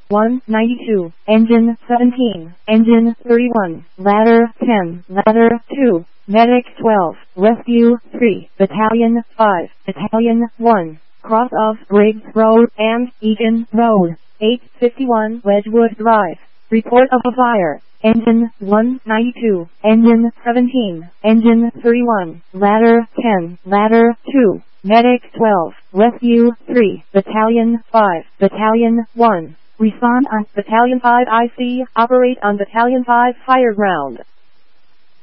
192, Engine 17, Engine 31, Ladder 10, Ladder 2, Medic 12, Rescue 3, Battalion 5, Battalion 1, cross of Briggs Road and Egan Road, 851 Wedgwood Drive. Report of a fire. Engine 192, Engine 17, Engine 31, Ladder 10, Ladder 2, Medic 12, Rescue 3, Battalion 5, Battalion 1. Respond on Battalion 5 IC, operate on Battalion 5 fire ground.